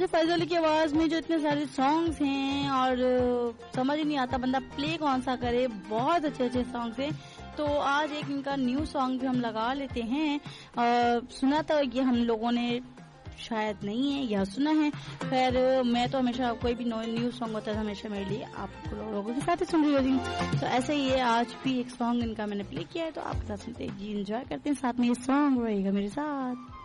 अच्छा, फैज़ अली की आवाज में जो इतने सारे सॉन्ग्स हैं और समझ ही नहीं आता बंदा प्ले कौन सा करे, बहुत अच्छे अच्छे सॉन्ग्स हैं। तो आज एक इनका न्यू सॉन्ग भी हम लगा लेते हैं। सुना तो ये हम लोगों ने शायद नहीं है या सुना है, खैर मैं तो हमेशा कोई भी न्यू सॉन्ग होता है हमेशा मेरे लिए आप लोगों के साथ ही सुन रही होती। तो ऐसे ही है, आज भी एक सॉन्ग इनका मैंने प्ले किया है, तो आपके साथ सुनते हैं जी, एंजॉय करते हैं, साथ में ये सॉन्ग रहेगा मेरे साथ।